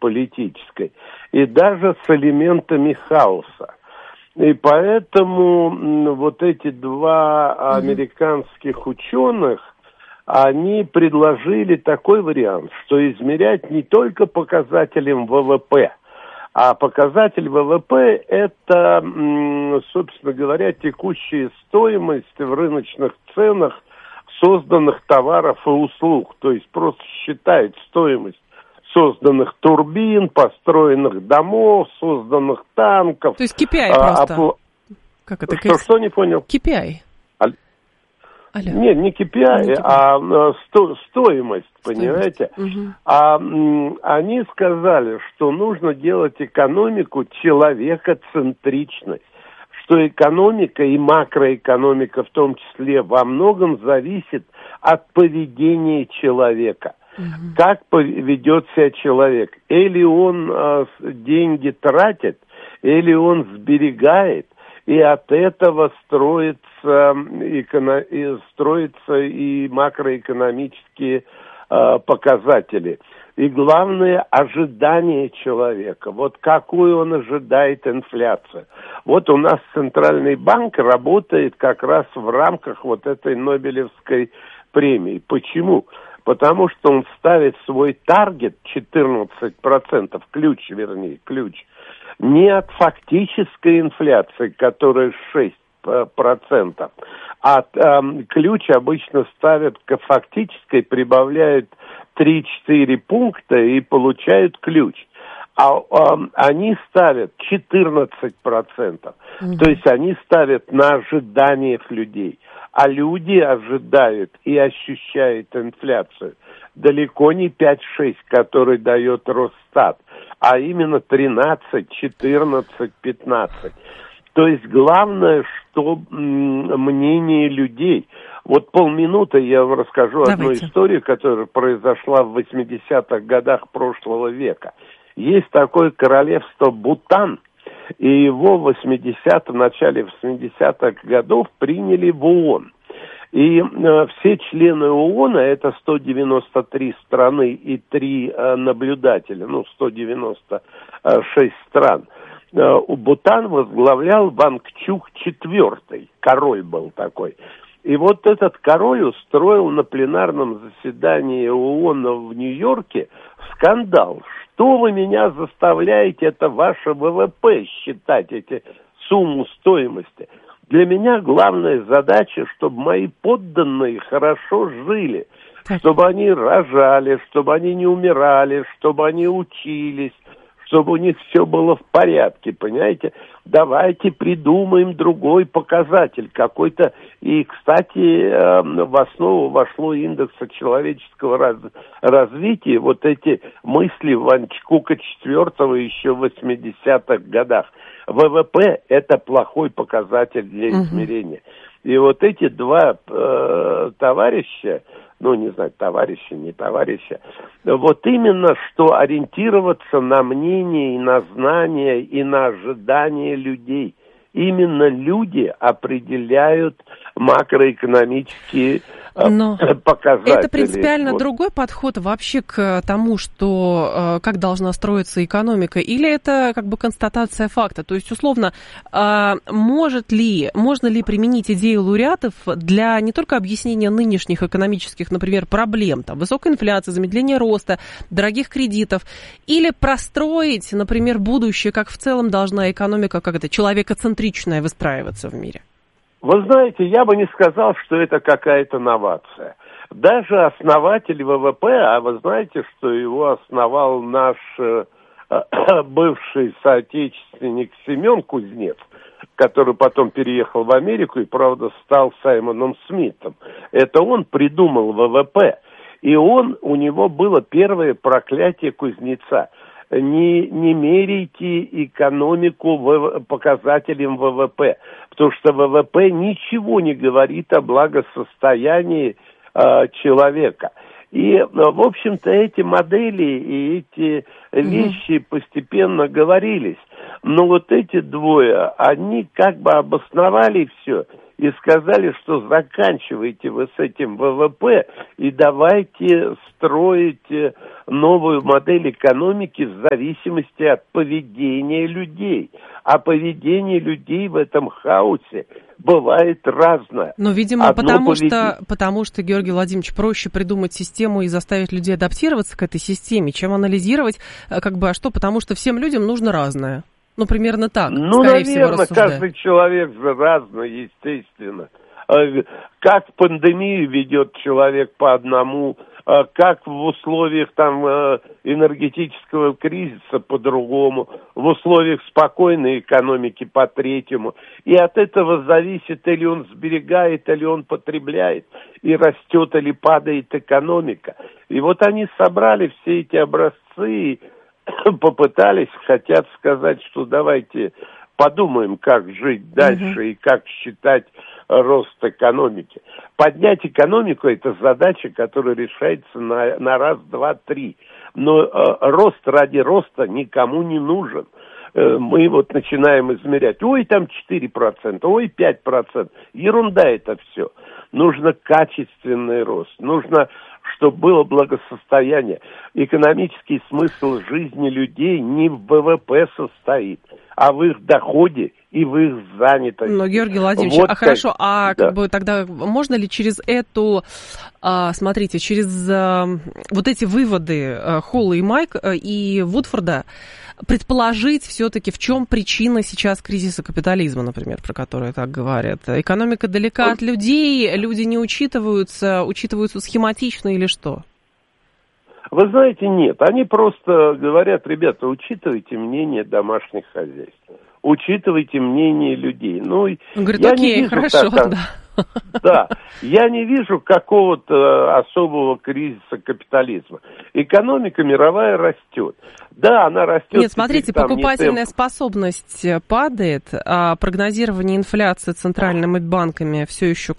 геополитической, и даже с элементами хаоса. И поэтому вот эти два американских ученых, они предложили такой вариант, что измерять не только показателем ВВП, а показатель ВВП – это, собственно говоря, текущая стоимость в рыночных ценах созданных товаров и услуг. То есть просто считает стоимость созданных турбин, построенных домов, созданных танков. То есть KPI просто. Как это? Что не понял? KPI. Алло. Нет, не KPI, а стоимость, понимаете? А они сказали, что нужно делать экономику человекоцентричной, что экономика и макроэкономика в том числе во многом зависит от поведения человека. Как ведет себя человек. Или он деньги тратит, или он сберегает, и от этого строятся и макроэкономические показатели. И главное, ожидание человека. Вот какую он ожидает инфляцию. Вот у нас Центральный банк работает как раз в рамках вот этой Нобелевской премии. Почему? Потому что он ставит свой таргет 14%, ключ, не от фактической инфляции, которая 6%, а ключ обычно ставят к фактической, прибавляют 3-4 пункта и получают ключ. Они ставят 14%. То есть они ставят на ожиданиях людей. А люди ожидают и ощущают инфляцию далеко не 5-6, который дает Росстат, а именно 13, 14, 15. То есть главное, что мнение людей. Вот полминуты я вам расскажу одну историю, которая произошла в 80-х годах прошлого века. Есть такое королевство Бутан, и его в начале 80-х годов приняли в ООН. И все члены ООН, это 193 страны и 3 наблюдателя, 196 стран, Бутан возглавлял Вангчук IV, король был такой. И вот этот король устроил на пленарном заседании ООН в Нью-Йорке скандал. Что вы меня заставляете, это ваше ВВП считать, эти сумму стоимости? Для меня главная задача, чтобы мои подданные хорошо жили, чтобы они рожали, чтобы они не умирали, чтобы они учились, чтобы у них все было в порядке, понимаете? Давайте придумаем другой показатель какой-то. И, кстати, в основу вошло индекса человеческого развития, вот эти мысли Вангчука IV еще в 80-х годах. ВВП – это плохой показатель для измерения. И вот эти два товарища, не товарища, вот именно что ориентироваться на мнение и на знания и на ожидания людей. Именно люди определяют макроэкономические показатели. Это принципиально другой подход вообще к тому, что как должна строиться экономика, или это как бы констатация факта? То есть, условно, можно ли применить идею лауреатов для не только объяснения нынешних экономических, например, проблем, там, высокой инфляции, замедления роста, дорогих кредитов, или простроить, например, будущее, как в целом должна экономика, как это, человекоцентричная выстраиваться в мире? Вы знаете, я бы не сказал, что это какая-то новация. Даже основатель ВВП, а вы знаете, что его основал наш бывший соотечественник Семен Кузнец, который потом переехал в Америку и, правда, стал Саймоном Смитом. Это он придумал ВВП. И у него было первое проклятие Кузнеца. Не меряйте экономику показателем ВВП, потому что ВВП ничего не говорит о благосостоянии человека. И, в общем-то, эти модели и эти вещи постепенно говорились. Но вот эти двое, они как бы обосновали все. и сказали, что заканчивайте вы с этим ВВП и давайте строить новую модель экономики в зависимости от поведения людей. А поведение людей в этом хаосе бывает разное. Но, видимо, потому что, Георгий Владимирович, проще придумать систему и заставить людей адаптироваться к этой системе, чем анализировать, а что, потому что всем людям нужно разное. Ну, примерно так, скорее всего, рассуждая. Каждый человек же разный, естественно. Как пандемию ведет человек по одному, как в условиях энергетического кризиса по-другому, в условиях спокойной экономики по-третьему. И от этого зависит, или он сберегает, или он потребляет, и растет или падает экономика. И вот они собрали все эти образцы и попытались, хотят сказать, что давайте подумаем, как жить дальше и как считать рост экономики. Поднять экономику – это задача, которая решается на раз, два, три. Но рост ради роста никому не нужен. Мы вот начинаем измерять, ой, там 4%, ой, 5%. Ерунда это все. Нужно качественный рост, нужно, чтобы было благосостояние. Экономический смысл жизни людей не в ВВП состоит, а в их доходе и в их занятости. Но, Георгий Владимирович, вот хорошо, тогда можно ли через эту, смотрите, через вот эти выводы Холла и Майк и Вудфорда предположить все-таки, в чем причина сейчас кризиса капитализма, например, про который так говорят? Экономика далека от людей, люди не учитываются схематично или что? Вы знаете, нет. Они просто говорят, ребята, учитывайте мнение домашних хозяйств, учитывайте мнение людей. Ну, говорит, окей, хорошо, да. Да, я не вижу какого-то особого кризиса капитализма. Экономика мировая растет. Да, она растет. Нет, смотрите, покупательная способность падает, а прогнозирование инфляции центральными банками все еще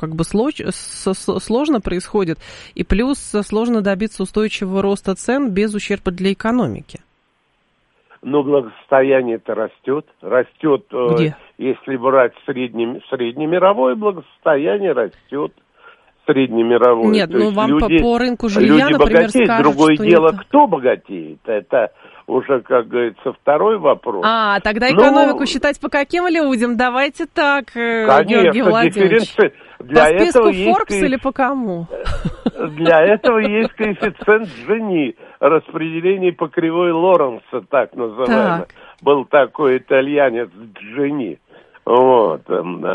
сложно происходит, и плюс сложно добиться устойчивого роста цен без ущерба для экономики. Но благосостояние-то растет. Растет, если брать среднемировое благосостояние, растет среднемировое. Нет, ну вам по рынку жилья, например, богатеют. Скажут, другое что дело, кто богатеет. Это уже, как говорится, второй вопрос. Тогда экономику считать по каким людям? Давайте так, Георгий Владимирович. По списку Forbes или по кому? Для этого есть коэффициент Джини, распределение по кривой Лоренца, так называемый. Был такой итальянец Джини. Вот.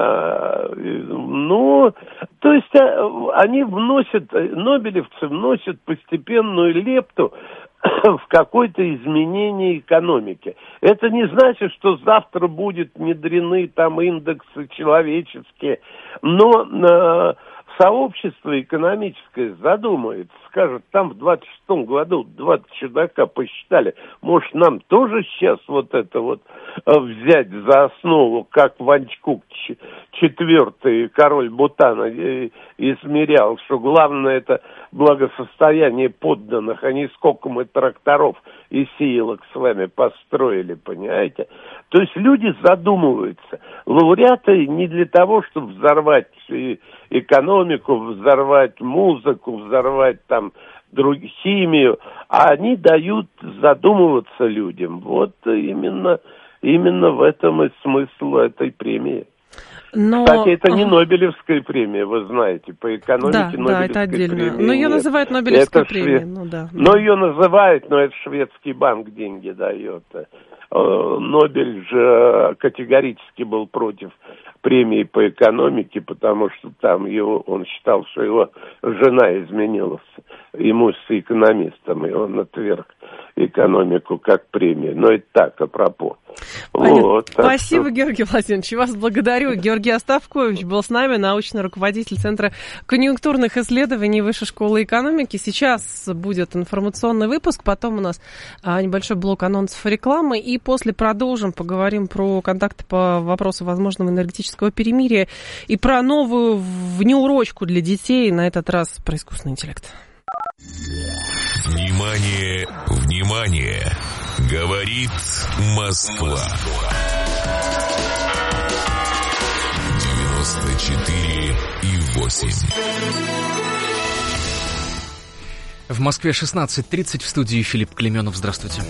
Ну, то есть они нобелевцы вносят постепенную лепту в какое-то изменение экономики. Это не значит, что завтра будут внедрены там индексы человеческие, но сообщество экономическое задумается, скажет, там в 26-м году 20 чудака посчитали, может, нам тоже сейчас вот это вот взять за основу, как Ванчкук IV, король Бутана, измерял, что главное это благосостояние подданных, а не сколько мы тракторов и сеялок с вами построили, понимаете? То есть люди задумываются. Лауреаты не для того, чтобы взорвать экономику, взорвать музыку, взорвать там химию, а они дают задумываться людям. Вот именно в этом и смысл этой премии. Кстати, это не Нобелевская премия, вы знаете, по экономике Нобелевской да, это отдельно. премии. Но ее называют Нобелевской премией. Но ее называют, но это шведский банк деньги дает. Нобель же категорически был против премии по экономике, потому что там он считал, что его жена изменила ему с экономистом, и он отверг экономику как премию. Но это так, апропо. Вот, спасибо, Георгий Владимирович, вас благодарю. Георгий Оставкович был с нами, научный руководитель Центра конъюнктурных исследований Высшей школы экономики. Сейчас будет информационный выпуск, потом у нас небольшой блок анонсов и рекламы, и после продолжим, поговорим про контакты по вопросу возможного энергетического перемирия и про новую внеурочку для детей, на этот раз про искусственный интеллект. Внимание, внимание! Говорит Москва. 94,8. В Москве 16:30, в студии Филипп Клеменов. Здравствуйте.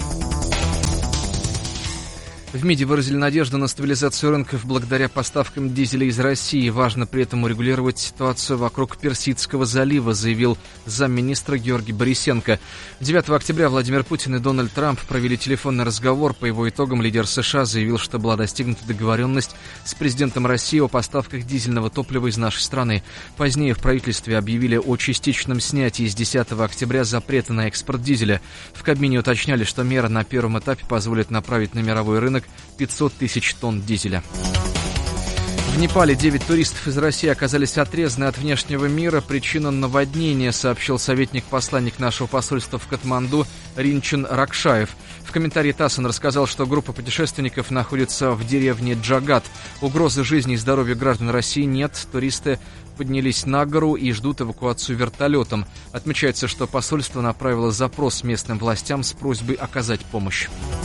В МИДе выразили надежду на стабилизацию рынков благодаря поставкам дизеля из России. Важно при этом урегулировать ситуацию вокруг Персидского залива, заявил замминистра Георгий Борисенко. 9 октября Владимир Путин и Дональд Трамп провели телефонный разговор. По его итогам лидер США заявил, что была достигнута договоренность с президентом России о поставках дизельного топлива из нашей страны. Позднее в правительстве объявили о частичном снятии с 10 октября запрета на экспорт дизеля. В Кабмине уточняли, что мера на первом этапе позволит направить на мировой рынок 500 тысяч тонн дизеля. В Непале 9 туристов из России оказались отрезаны от внешнего мира. Причина наводнения, сообщил советник-посланник нашего посольства в Катманду Ринчин Ракшаев. В комментарии ТАСС он рассказал, что группа путешественников находится в деревне Джагат. Угрозы жизни и здоровью граждан России нет. Туристы поднялись на гору и ждут эвакуацию вертолетом. Отмечается, что посольство направило запрос местным властям с просьбой оказать помощь.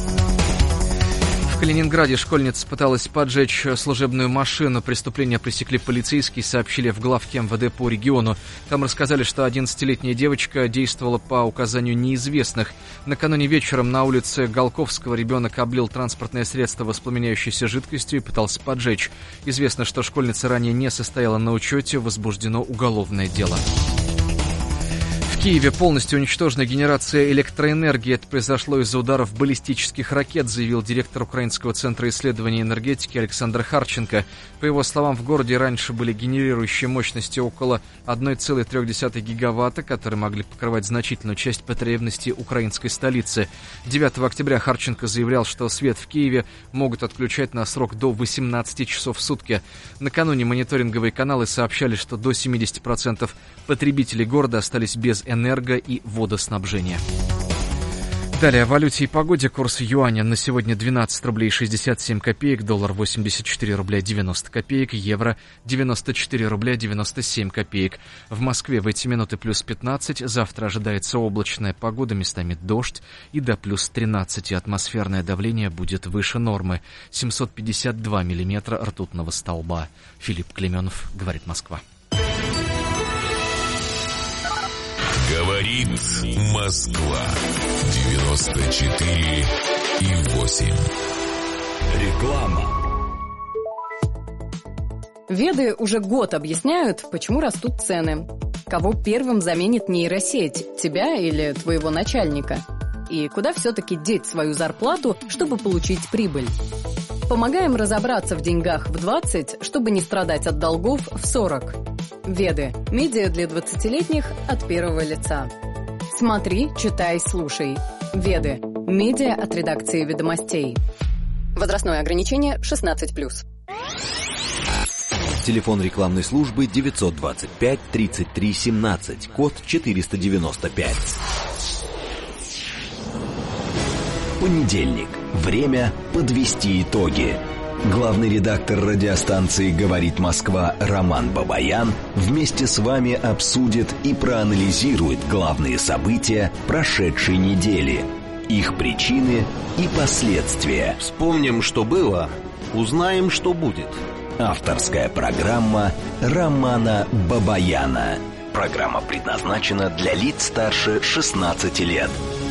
В Калининграде школьница пыталась поджечь служебную машину. Преступление пресекли полицейские, сообщили в главке МВД по региону. Там рассказали, что 11-летняя девочка действовала по указанию неизвестных. Накануне вечером на улице Голковского ребенок облил транспортное средство воспламеняющейся жидкостью и пытался поджечь. Известно, что школьница ранее не состояла на учете, возбуждено уголовное дело. В Киеве полностью уничтожена генерация электроэнергии. Это произошло из-за ударов баллистических ракет, заявил директор Украинского центра исследований энергетики Александр Харченко. По его словам, в городе раньше были генерирующие мощности около 1,3 гигаватта, которые могли покрывать значительную часть потребностей украинской столицы. 9 октября Харченко заявлял, что свет в Киеве могут отключать на срок до 18 часов в сутки. Накануне мониторинговые каналы сообщали, что до 70% потребителей города остались без энерго- и водоснабжения. Далее о валюте и погоде. Курс юаня на сегодня 12 рублей 67 копеек, доллар 84 рубля 90 копеек, евро 94 рубля 97 копеек. В Москве в эти минуты плюс 15, завтра ожидается облачная погода, местами дождь и до плюс 13. Атмосферное давление будет выше нормы, 752 миллиметра ртутного столба. Филипп Клеменов, говорит Москва. Говорит Москва. 94,8. Реклама. Веды уже год объясняют, почему растут цены. Кого первым заменит нейросеть, тебя или твоего начальника? И куда все-таки деть свою зарплату, чтобы получить прибыль? Помогаем разобраться в деньгах в 20, чтобы не страдать от долгов в 40. Веды. Медиа для 20-летних от первого лица. Смотри, читай, слушай. Веды. Медиа от редакции «Ведомостей». Возрастное ограничение 16+. Телефон рекламной службы 925 33 17, код 495. Понедельник. Время подвести итоги. Главный редактор радиостанции «Говорит Москва» Роман Бабаян вместе с вами обсудит и проанализирует главные события прошедшей недели, их причины и последствия. Вспомним, что было, узнаем, что будет. Авторская программа Романа Бабаяна. Программа предназначена для лиц старше 16 лет.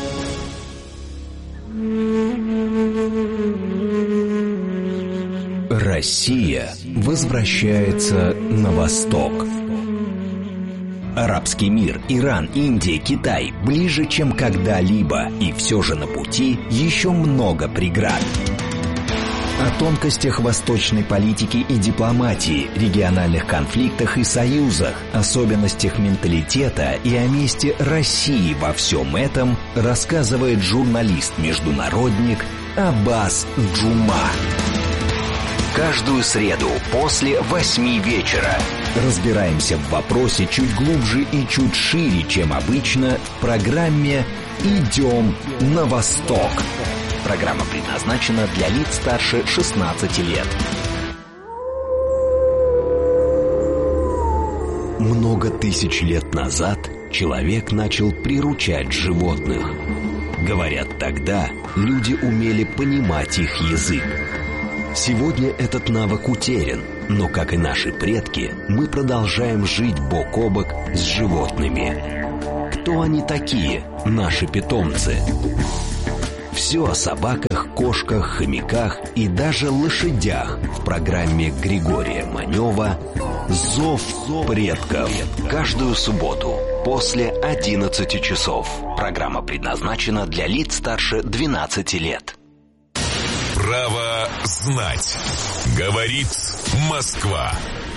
Россия возвращается на восток. Арабский мир, Иран, Индия, Китай ближе, чем когда-либо, и все же на пути еще много преград. О тонкостях восточной политики и дипломатии, региональных конфликтах и союзах, особенностях менталитета и о месте России во всем этом рассказывает журналист-международник Аббас Джума. Каждую среду после 8 вечера разбираемся в вопросе чуть глубже и чуть шире, чем обычно, в программе «Идем на восток». Программа предназначена для лиц старше 16 лет. Много тысяч лет назад человек начал приручать животных. Говорят, тогда люди умели понимать их язык. Сегодня этот навык утерян, Но, как и наши предки, мы продолжаем жить бок о бок с животными. Кто они такие, наши питомцы? Все о собаках, кошках, хомяках и даже лошадях в программе Григория Манева «Зов предков». Каждую субботу после 11 часов. Программа предназначена для лиц старше 12 лет. Право знать. Говорит Москва.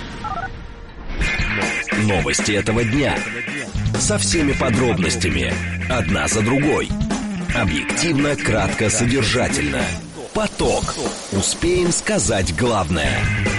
Новости этого дня. Со всеми подробностями. Одна за другой. Объективно, кратко, содержательно. Поток. Успеем сказать главное.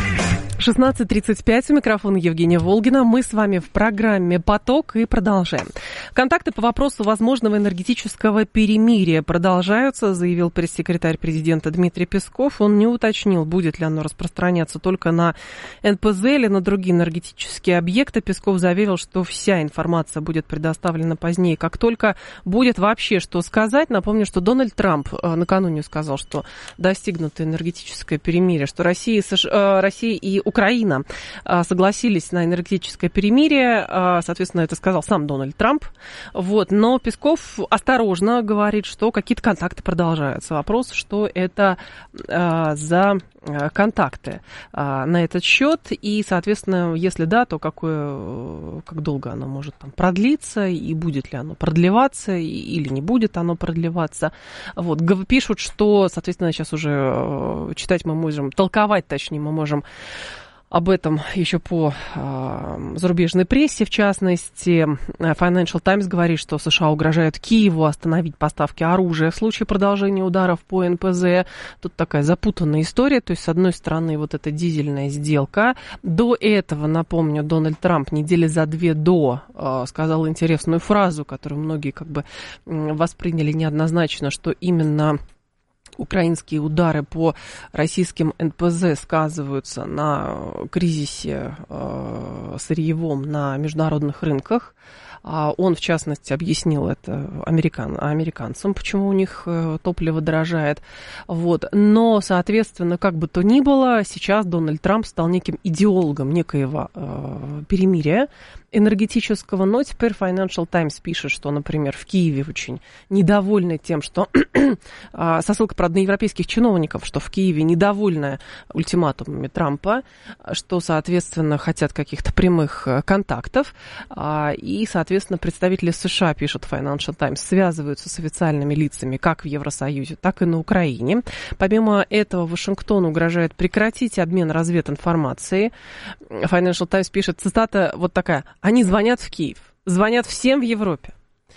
16:35, у микрофона Евгения Волгина. Мы с вами в программе «Поток» и продолжаем. Контакты по вопросу возможного энергетического перемирия продолжаются, заявил пресс-секретарь президента Дмитрий Песков. Он не уточнил, будет ли оно распространяться только на НПЗ или на другие энергетические объекты. Песков заверил, что вся информация будет предоставлена позднее, как только будет вообще что сказать. Напомню, что Дональд Трамп накануне сказал, что достигнуто энергетическое перемирие, что Россия и Украина согласились на энергетическое перемирие. Соответственно, это сказал сам Дональд Трамп. Вот. Но Песков осторожно говорит, что какие-то контакты продолжаются. Вопрос, что это за контакты на этот счет. И, соответственно, если да, то как долго оно может там продлиться, и будет ли оно продлеваться, или не будет оно продлеваться. Вот. Пишут, что, соответственно, сейчас уже читать мы можем, толковать, точнее, мы можем об этом еще по зарубежной прессе, в частности. Financial Times говорит, что США угрожают Киеву остановить поставки оружия в случае продолжения ударов по НПЗ. Тут такая запутанная история. То есть, с одной стороны, вот эта дизельная сделка. До этого, напомню, Дональд Трамп недели за 2 до сказал интересную фразу, которую многие как бы восприняли неоднозначно, что именно украинские удары по российским НПЗ сказываются на кризисе сырьевом на международных рынках. Он, в частности, объяснил это американцам, почему у них топливо дорожает. Вот. Но, соответственно, как бы то ни было, сейчас Дональд Трамп стал неким идеологом некоего перемирия энергетического. Но теперь Financial Times пишет, что, например, в Киеве очень недовольны тем, что со ссылкой, правда, на европейских чиновников, что в Киеве недовольны ультиматумами Трампа, что, соответственно, хотят каких-то прямых контактов. И, соответственно, представители США, пишут Financial Times, связываются с официальными лицами как в Евросоюзе, так и на Украине. Помимо этого, Вашингтон угрожает прекратить обмен развединформацией. Financial Times пишет, цитата вот такая: «Они звонят в Киев, звонят всем в Европе».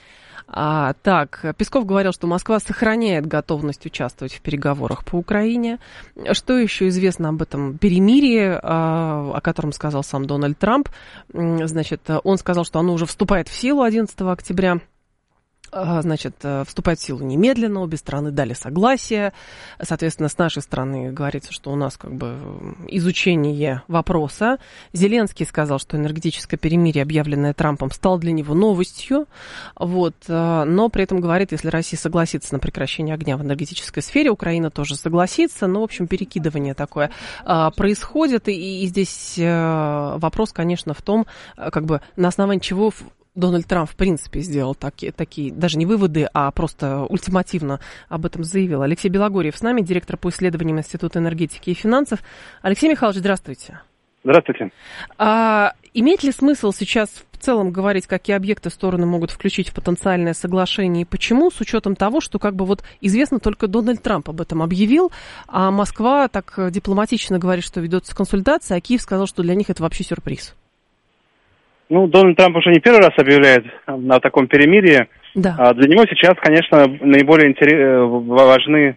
Так, Песков говорил, что Москва сохраняет готовность участвовать в переговорах по Украине. Что еще известно об этом перемирии, о котором сказал сам Дональд Трамп? Значит, он сказал, что оно уже вступает в силу 11 октября. Значит, вступает в силу немедленно, обе стороны дали согласие. Соответственно, с нашей стороны говорится, что у нас как бы изучение вопроса. Зеленский сказал, что энергетическое перемирие, объявленное Трампом, стало для него новостью. Вот. Но при этом говорит, если Россия согласится на прекращение огня в энергетической сфере, Украина тоже согласится. Ну, в общем, перекидывание такое происходит. И здесь вопрос, конечно, в том, как бы на основании чего Дональд Трамп, в принципе, сделал такие, даже не выводы, а просто ультимативно об этом заявил. Алексей Белогорьев с нами, директор по исследованиям Института энергетики и финансов. Алексей Михайлович, здравствуйте. Здравствуйте. Имеет ли смысл сейчас в целом говорить, какие объекты стороны могут включить в потенциальное соглашение и почему, с учетом того, что как бы вот известно только Дональд Трамп об этом объявил, а Москва так дипломатично говорит, что ведется консультация, а Киев сказал, что для них это вообще сюрприз? Ну, Дональд Трамп уже не первый раз объявляет о таком перемирии. Да. Для него сейчас, конечно, наиболее важны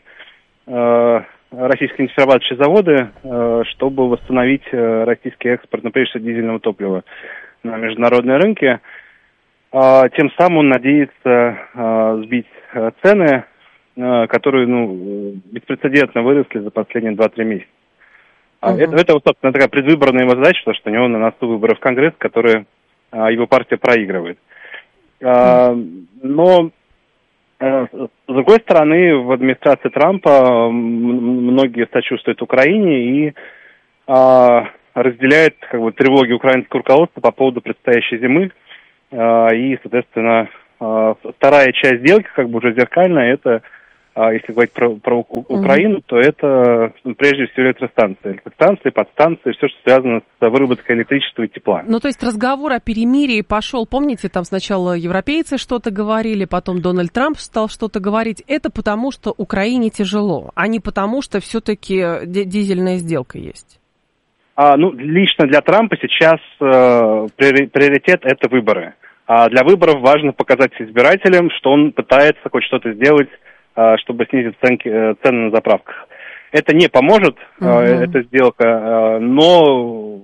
российские нефтеперерабатывающие заводы, чтобы восстановить российский экспорт, например, дизельного топлива на международные рынки. Тем самым он надеется сбить цены, которые беспрецедентно выросли за последние 2-3 месяца. Это, собственно, такая предвыборная его задача, потому что у него на носу выборы в Конгресс, которые его партия проигрывает. Но, с другой стороны, в администрации Трампа многие сочувствуют Украине и разделяет тревоги украинского руководства по поводу предстоящей зимы. И, соответственно, вторая часть сделки, уже зеркальная, это, если говорить про Украину, то это прежде всего электростанции, подстанции, все, что связано с выработкой электричества и тепла. Ну, то есть разговор о перемирии пошел, помните, там сначала европейцы что-то говорили, потом Дональд Трамп стал что-то говорить. Это потому, что Украине тяжело, а не потому, что все-таки дизельная сделка есть. Лично для Трампа сейчас приоритет – это выборы. А для выборов важно показать избирателям, что он пытается хоть что-то сделать, чтобы снизить цены на заправках. Это не поможет, эта сделка, но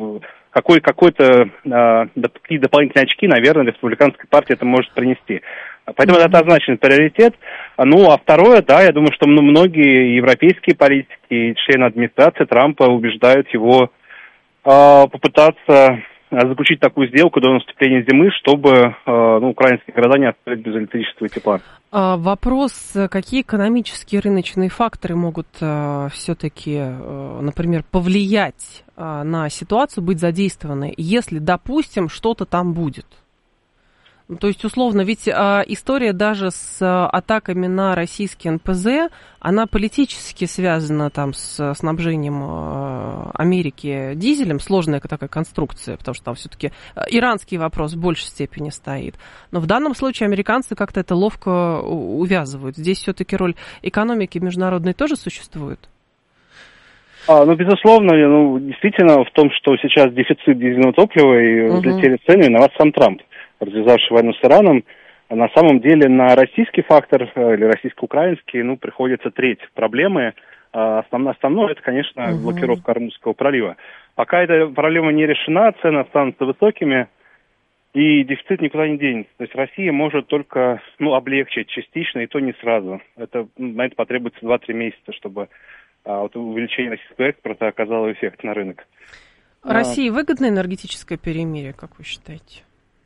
какие дополнительные очки, наверное, республиканской партии это может принести. Поэтому это однозначный приоритет. А второе, я думаю, что многие европейские политики и члены администрации Трампа убеждают его попытаться заключить такую сделку до наступления зимы, чтобы украинские города не остались без электричества и тепла. Вопрос, какие экономические рыночные факторы могут все-таки, например, повлиять на ситуацию, быть задействованы, если, допустим, что-то там будет? То есть, условно, ведь история даже с атаками на российский НПЗ, она политически связана там с снабжением Америки дизелем, сложная такая конструкция, потому что там все-таки иранский вопрос в большей степени стоит. Но в данном случае американцы как-то это ловко увязывают. Здесь все-таки роль экономики международной тоже существует? Безусловно, действительно, в том, что сейчас дефицит дизельного топлива и взлетели цены, виноват сам Трамп, развязавший войну с Ираном. На самом деле на российский фактор или российско-украинский приходится треть проблемы. Основное это, конечно, блокировка Ормузского пролива. Пока эта проблема не решена, цены останутся высокими, и дефицит никуда не денется. То есть Россия может только облегчить частично, и то не сразу. На это потребуется 2-3 месяца, чтобы увеличение российского экспорта оказало эффект на рынок. России выгодно энергетическое перемирие, как вы считаете?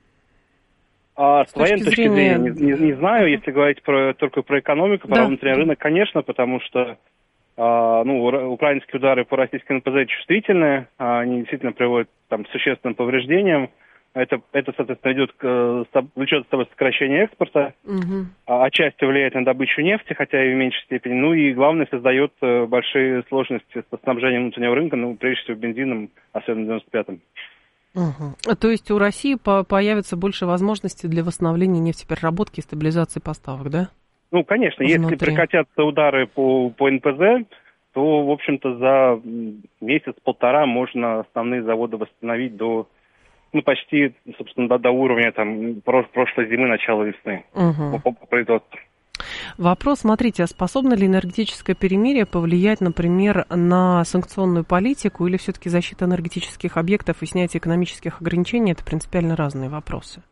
С военной точки зрения не знаю, если говорить только про экономику, про внутренний рынок, конечно, потому что украинские удары по российским НПЗ чувствительные, они действительно приводят к существенным повреждениям. Это, соответственно, влечет за собой сокращение экспорта, отчасти влияет на добычу нефти, хотя и в меньшей степени. И главное, создает большие сложности со снабжением внутреннего рынка, прежде всего бензином, особенно в 95-м. То есть у России появится больше возможностей для восстановления нефтепереработки и стабилизации поставок, да? Конечно, если прекратятся удары по НПЗ, то, в общем-то, за месяц-полтора можно основные заводы восстановить до почти, собственно, до уровня прошлой зимы, начала весны по производству. Вопрос, смотрите, а способно ли энергетическое перемирие повлиять, например, на санкционную политику или все-таки защита энергетических объектов и снятие экономических ограничений? Это принципиально разные вопросы.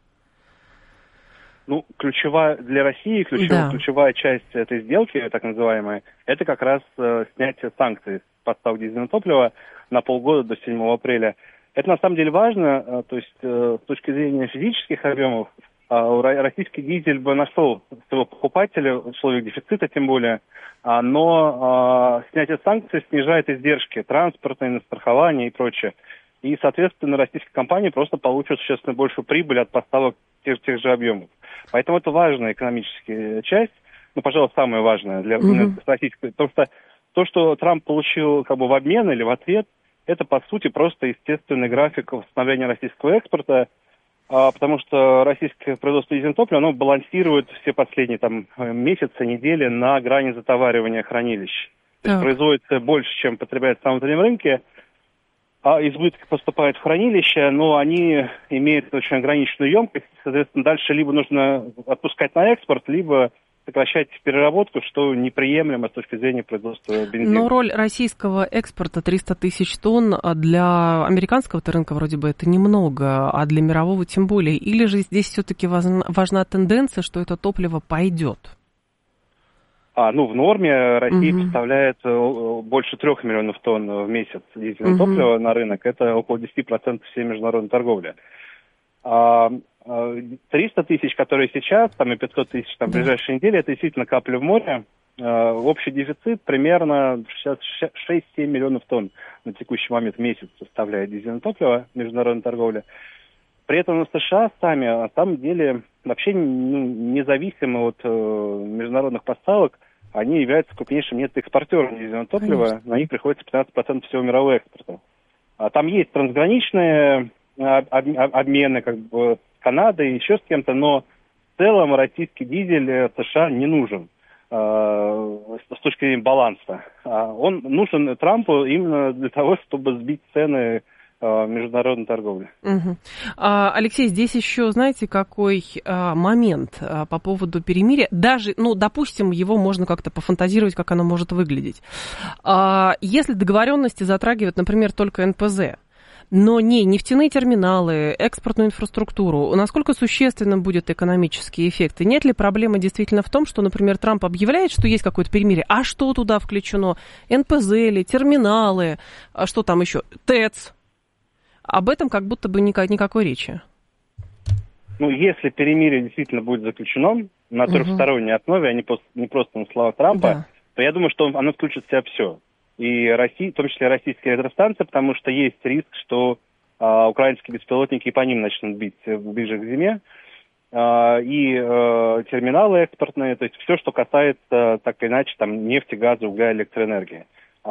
Ключевая для России, ключевая часть этой сделки, так называемая, это как раз снятие санкций с поставок дизельного топлива на полгода до 7 апреля. Это на самом деле важно, то есть с точки зрения физических объемов, российский дизель бы нашел своего покупателя в условиях дефицита, тем более, но снятие санкций снижает издержки транспортные, на страхование и прочее. И, соответственно, российские компании просто получат существенно большую прибыль от поставок тех же объемов. Поэтому это важная экономическая часть, пожалуй, самая важная для российской. Потому что то, что Трамп получил в обмен или в ответ, это, по сути, просто естественный график восстановления российского экспорта, потому что российское производство дизельного топлива, оно балансирует все последние месяцы, недели на грани затоваривания хранилищ. То есть производится больше, чем потребляется на внутреннем рынке, а избытки поступают в хранилище, но они имеют очень ограниченную емкость, соответственно, дальше либо нужно отпускать на экспорт, либо сокращать переработку, что неприемлемо с точки зрения производства бензина. Но роль российского экспорта 300 тысяч тонн для американского рынка вроде бы это немного, а для мирового тем более. Или же здесь все-таки важна тенденция, что это топливо пойдет? В норме Россия поставляет больше 3 миллионов тонн в месяц дизельного топлива на рынок. Это около 10% всей международной торговли. 300 тысяч, которые сейчас, и 500 тысяч в ближайшие недели, это действительно капля в море. общий дефицит примерно сейчас 6-7 миллионов тонн на текущий момент в месяц составляет дизельное топливо международной торговли. При этом США сами, на самом деле, вообще независимы от международных поставок, они являются крупнейшим нетtoэкспортером дизельного топлива, Конечно. На них приходится 15% всего мирового экспорта. Там есть трансграничные обмены как бы с Канадой, еще с кем-то, но в целом российский дизель США не нужен с точки зрения баланса. Он нужен Трампу именно для того, чтобы сбить цены международной торговли. Угу. Алексей, здесь еще, знаете, какой момент по поводу перемирия? Даже, допустим, его можно как-то пофантазировать, как оно может выглядеть. Если договоренности затрагивают, например, только НПЗ, но не нефтяные терминалы, экспортную инфраструктуру, насколько существенно будет экономический эффект? И нет ли проблемы действительно в том, что, например, Трамп объявляет, что есть какое-то перемирие, а что туда включено? НПЗ ли, терминалы, что там еще? ТЭЦ? Об этом как будто бы никакой речи. Если перемирие действительно будет заключено на трехсторонней основе, а не просто на слова Трампа, то я думаю, что оно включит в себя все. И в том числе российские электростанции, потому что есть риск, что украинские беспилотники и по ним начнут бить ближе к зиме. И терминалы экспортные, то есть все, что касается, так или иначе, нефти, газа, угля, электроэнергии.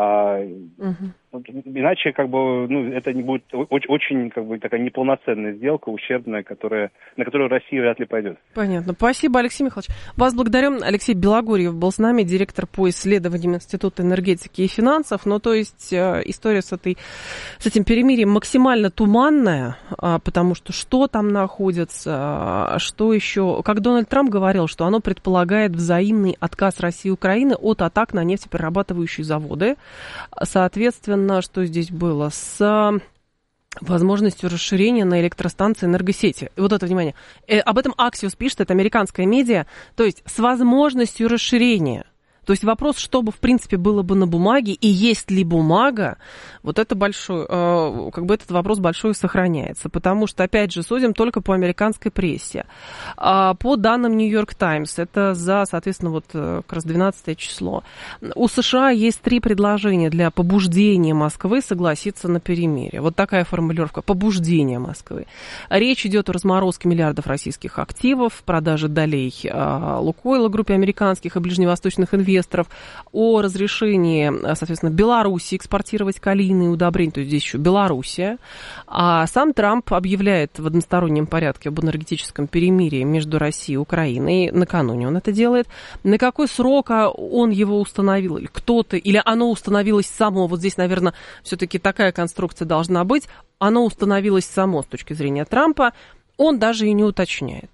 Иначе, это не будет очень, такая неполноценная сделка, ущербная, на которую Россия вряд ли пойдет. Понятно. Спасибо, Алексей Михайлович. Вас благодарю. Алексей Белогорьев был с нами, директор по исследованиям Института энергетики и финансов. То есть история с этим перемирием максимально туманная, потому что там находится, что еще... Как Дональд Трамп говорил, что оно предполагает взаимный отказ России и Украины от атак на нефтеперерабатывающие заводы. Соответственно, что здесь было? С возможностью расширения на электростанции энергосети. И вот это, внимание, об этом Axios пишет, это американская медиа, то есть с возможностью расширения. То есть вопрос, чтобы, в принципе, было бы на бумаге, и есть ли бумага, вот это большой, этот вопрос большой сохраняется. Потому что, опять же, судим только по американской прессе. По данным New York Times, это за, соответственно, как раз 12 число, у США есть 3 предложения для побуждения Москвы согласиться на перемирие. Вот такая формулировка, побуждение Москвы. Речь идет о разморозке миллиардов российских активов, продаже долей Лукойла, группе американских и ближневосточных инвесторов, о разрешении, соответственно, Беларуси экспортировать калийные удобрения, то есть здесь еще Белоруссия. А сам Трамп объявляет в одностороннем порядке об энергетическом перемирии между Россией и Украиной. Накануне он это делает. На какой срок он его установил? Или кто-то, или оно установилось само? Вот здесь, наверное, все-таки такая конструкция должна быть. Оно установилось само с точки зрения Трампа. Он даже и не уточняет.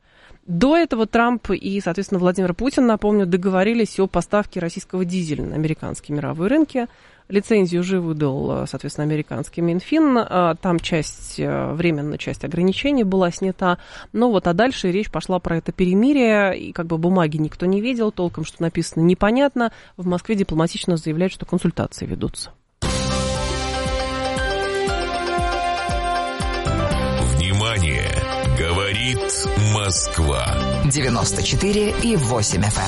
До этого Трамп и, соответственно, Владимир Путин, напомню, договорились о поставке российского дизеля на американские мировые рынки. Лицензию уже выдал, соответственно, американский Минфин. Там временная часть ограничений была снята. А дальше речь пошла про это перемирие. И бумаги никто не видел, толком, что написано, непонятно. В Москве дипломатично заявляют, что консультации ведутся. Внимание! Говорит Москва. 94,8 FM.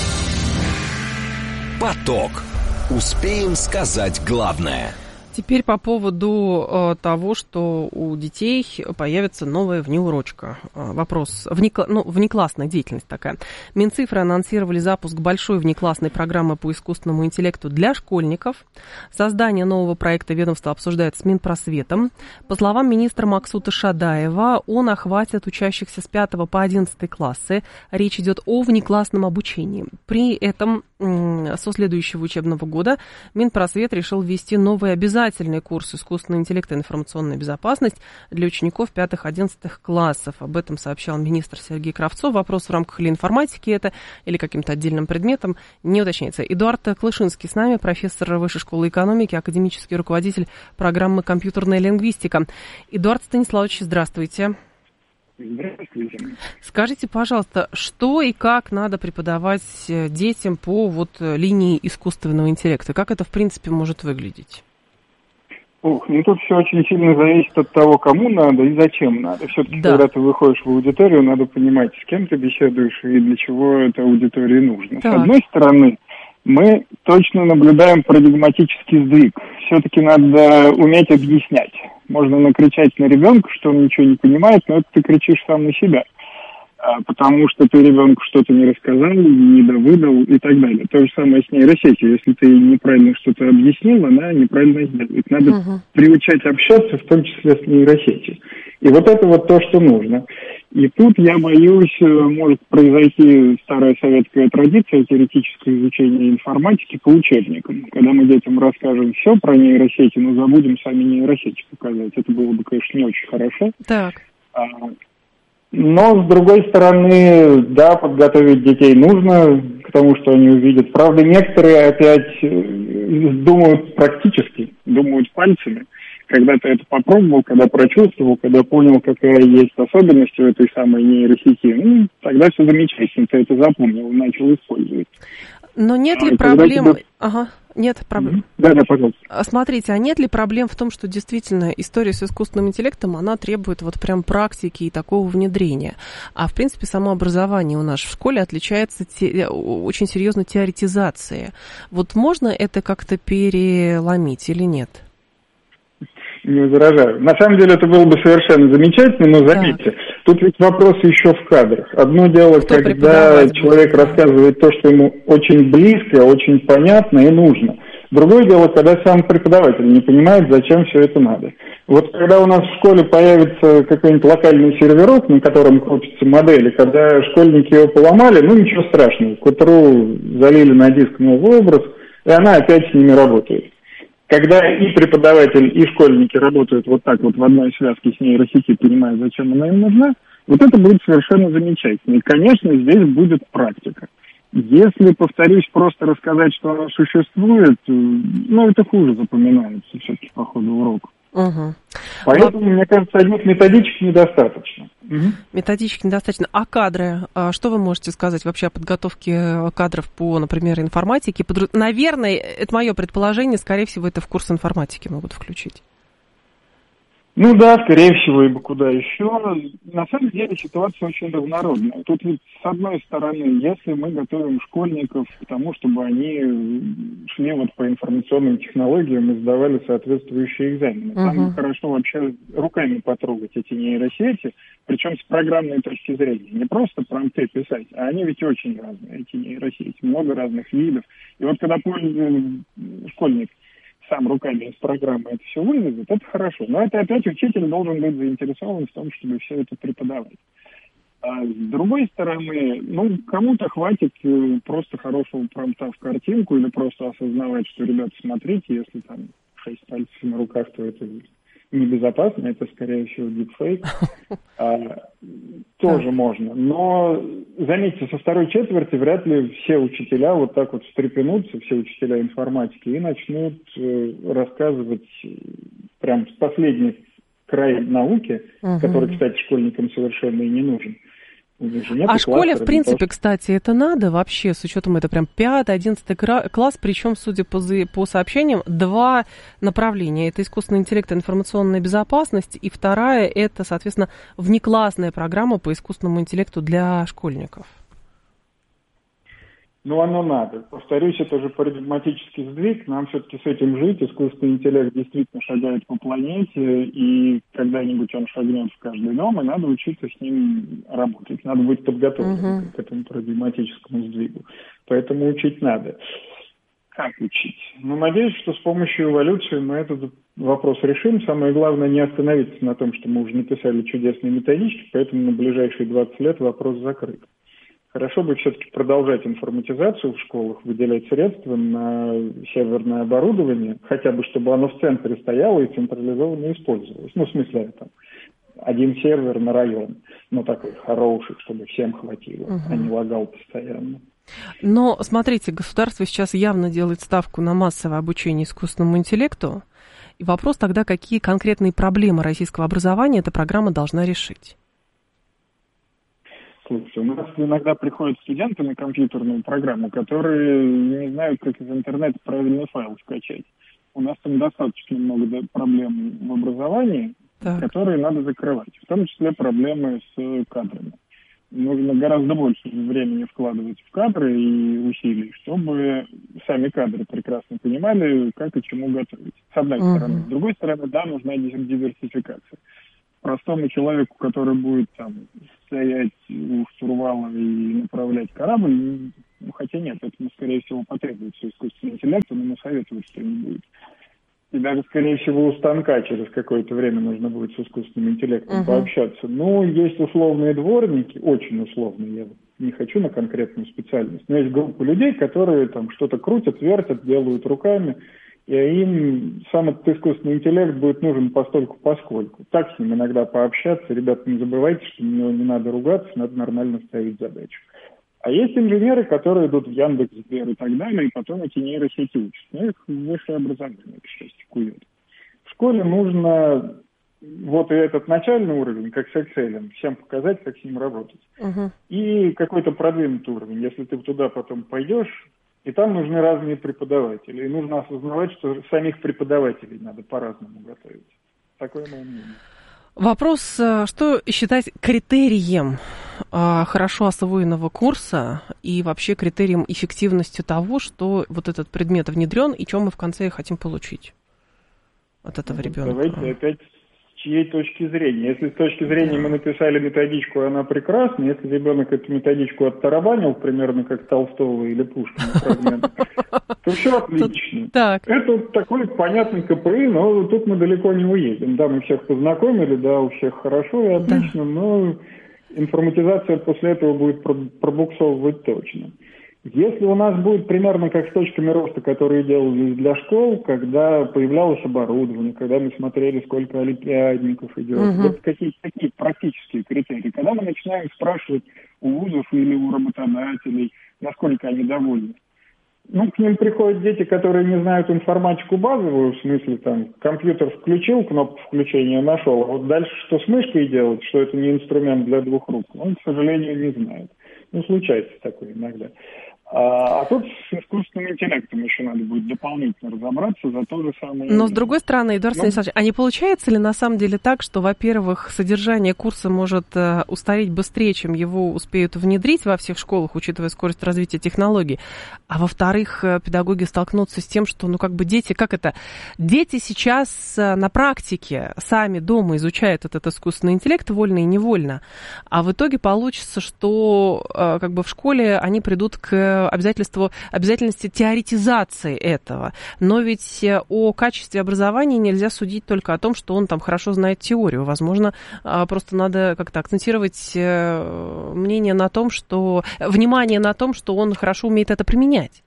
Поток. Успеем сказать главное. Теперь по поводу того, что у детей появится новая внеурочка. Вопрос. Внеклассная деятельность такая. Минцифры анонсировали запуск большой внеклассной программы по искусственному интеллекту для школьников. Создание нового проекта ведомство обсуждает с Минпросветом. По словам министра Максута Шадаева, он охватит учащихся с 5 по 11 классы. Речь идет о внеклассном обучении. При этом со следующего учебного года Минпросвет решил ввести новый обязательный курс искусственного интеллекта и информационная безопасность для учеников 5-11 классов. Об этом сообщал министр Сергей Кравцов. Вопрос в рамках или информатики это, или каким-то отдельным предметом, не уточняется. Эдуард Клышинский с нами, профессор Высшей школы экономики, академический руководитель программы «Компьютерная лингвистика». Эдуард Станиславович, здравствуйте. Здравствуйте. Скажите, пожалуйста, что и как надо преподавать детям по линии искусственного интеллекта? Как это, в принципе, может выглядеть? Ну тут все очень сильно зависит от того, кому надо и зачем надо. Все-таки, когда ты выходишь в аудиторию, надо понимать, с кем ты беседуешь и для чего эта аудитория нужна. Так. С одной стороны, мы точно наблюдаем парадигматический сдвиг. Все-таки надо уметь объяснять. Можно накричать на ребенка, что он ничего не понимает, но это ты кричишь сам на себя. Потому что ты ребенку что-то не рассказал, не довыдал и так далее. То же самое с нейросетью. Если ты неправильно что-то объяснил, она неправильно сделает. Надо приучать общаться, в том числе с нейросетью. И вот это вот то, что нужно. И тут, я боюсь, может произойти старая советская традиция теоретического изучения информатики по учебникам. Когда мы детям расскажем все про нейросети, но забудем сами нейросети показать. Это было бы, конечно, не очень хорошо. Так. Но, с другой стороны, да, подготовить детей нужно к тому, что они увидят. Правда, некоторые опять думают практически, думают пальцами. Когда ты это попробовал, когда прочувствовал, когда понял, какая есть особенность у этой самой нейросети, тогда все замечательно, ты это запомнил, начал использовать. Но нет ли проблем... Нет проблем. Да, пожалуйста. Смотрите, а нет ли проблем в том, что действительно история с искусственным интеллектом, она требует вот прям практики и такого внедрения? А в принципе, само образование у нас в школе отличается очень серьезной теоретизацией. Вот можно это как-то переломить или нет? Не возражаю. На самом деле это было бы совершенно замечательно, но заметьте, тут ведь вопрос еще в кадрах. Одно дело, когда человек рассказывает то, что ему очень близко, очень понятно и нужно. Другое дело, когда сам преподаватель не понимает, зачем все это надо. Вот когда у нас в школе появится какой-нибудь локальный серверок, на котором крутятся модели, когда школьники его поломали, ничего страшного. К утру залили на диск новый образ, и она опять с ними работает. Когда и преподаватель, и школьники работают вот так вот в одной связке с нейросетью, понимая, зачем она им нужна, вот это будет совершенно замечательно. И, конечно, здесь будет практика. Если, повторюсь, просто рассказать, что она существует, это хуже запоминается все-таки по ходу урока. Поэтому, мне кажется, одних методичек недостаточно. Методичек недостаточно. А кадры? Что вы можете сказать вообще о подготовке кадров по, например, информатике? Наверное, это мое предположение, скорее всего, это в курс информатики могут включить. Да, скорее всего, ибо куда еще. На самом деле ситуация очень разнородная. Тут ведь, с одной стороны, если мы готовим школьников к тому, чтобы они шли вот по информационным технологиям и сдавали соответствующие экзамены, там хорошо вообще руками потрогать эти нейросети, причем с программной точки зрения. Не просто промпты писать, а они ведь очень разные, эти нейросети, много разных видов. И вот когда школьник сам руками из программы это все выведет, это хорошо. Но это опять учитель должен быть заинтересован в том, чтобы все это преподавать. А с другой стороны, кому-то хватит просто хорошего промпта в картинку или просто осознавать, что, ребята, смотрите, если там 6 пальцев на руках, то это небезопасно, это, скорее всего, дипфейк. Тоже можно. Но, заметьте, со второй четверти вряд ли все учителя вот так вот встрепенутся, все учителя информатики, и начнут рассказывать прям с последних край науки, который, кстати, школьникам совершенно и не нужен. А школе, в принципе, кстати, это надо вообще, с учетом это прям 5-11 класс, причем, судя по сообщениям, 2 направления. Это искусственный интеллект и информационная безопасность, и вторая, это, соответственно, внеклассная программа по искусственному интеллекту для школьников. Оно надо. Повторюсь, это же парадигматический сдвиг. Нам все-таки с этим жить. Искусственный интеллект действительно шагает по планете, и когда-нибудь он шагнет в каждый дом, и надо учиться с ним работать. Надо быть подготовленным к этому парадигматическому сдвигу. Поэтому учить надо. Как учить? Надеюсь, что с помощью эволюции мы этот вопрос решим. Самое главное не остановиться на том, что мы уже написали чудесные методички, поэтому на ближайшие 20 лет вопрос закрыт. Хорошо бы все-таки продолжать информатизацию в школах, выделять средства на серверное оборудование, хотя бы чтобы оно в центре стояло и централизованно использовалось. В смысле, там, один сервер на район, такой хороший, чтобы всем хватило, а не лагал постоянно. Но, смотрите, государство сейчас явно делает ставку на массовое обучение искусственному интеллекту. И вопрос тогда, какие конкретные проблемы российского образования эта программа должна решить? Слушайте, у нас иногда приходят студенты на компьютерную программу, которые не знают, как из интернета правильный файл скачать. у нас там достаточно много проблем в образовании, которые надо закрывать, в том числе проблемы с кадрами. Нужно гораздо больше времени вкладывать в кадры и усилий, чтобы сами кадры прекрасно понимали, как и чему готовить. С одной стороны. С другой стороны, да, нужна диверсификация. Простому человеку, который будет там стоять у штурвала и направлять корабль, хотя нет, этому, скорее всего, потребуется искусственный интеллект, он ему советует, что не будет. И даже, скорее всего, у станка через какое-то время нужно будет с искусственным интеллектом пообщаться. Но есть условные дворники, очень условные, я не хочу на конкретную специальность, но есть группа людей, которые там что-то крутят, вертят, делают руками, и им сам этот искусственный интеллект будет нужен постольку-поскольку. Так с ним иногда пообщаться. Ребята, не забывайте, что на него не надо ругаться, надо нормально ставить задачу. А есть инженеры, которые идут в Яндекс, Сбер и так далее, и потом эти нейросети учат. Ну, их высшее образование, к счастью, кует. В школе нужно вот и этот начальный уровень, как с Excel, всем показать, как с ним работать. И какой-то продвинутый уровень. Если ты туда потом пойдешь, и там нужны разные преподаватели. И нужно осознавать, что самих преподавателей надо по-разному готовить. Такое мое мнение. Вопрос, что считать критерием хорошо освоенного курса и вообще критерием эффективности того, что вот этот предмет внедрен и что мы в конце хотим получить от этого ребенка? Давайте опять с чьей точки зрения. Если с точки зрения мы написали методичку, она прекрасна. Если ребенок эту методичку оттарабанил, примерно как Толстого или Пушкина фрагмент, то все отлично. Это такой понятный КПИ, но тут мы далеко не уедем. Да, мы всех познакомили, да, у всех хорошо и отлично, но информатизация после этого будет пробуксовывать точно. Если у нас будет примерно как с точками роста, которые делались для школ, когда появлялось оборудование, когда мы смотрели, сколько олимпиадников идет, вот какие-то такие практические критерии, когда мы начинаем спрашивать у вузов или у работодателей, насколько они довольны. Ну, к ним приходят дети, которые не знают информатику базовую, в смысле, там, компьютер включил, кнопку включения нашел, а вот дальше что с мышкой делать, что это не инструмент для двух рук, он, к сожалению, не знает. Ну, случается такое иногда. А тут с искусственным интеллектом еще надо будет дополнительно разобраться за то же самое. Но, с другой стороны, Эдуард Станиславович, а не получается ли на самом деле так, что, во-первых, содержание курса может устареть быстрее, чем его успеют внедрить во всех школах, учитывая скорость развития технологий, а во-вторых, педагоги столкнутся с тем, что, дети сейчас на практике сами дома изучают этот искусственный интеллект вольно и невольно, а в итоге получится, что в школе они придут к обязательности теоретизации этого. Но ведь о качестве образования нельзя судить только о том, что он там хорошо знает теорию. Возможно, просто надо как-то акцентировать внимание на том, что он хорошо умеет это применять.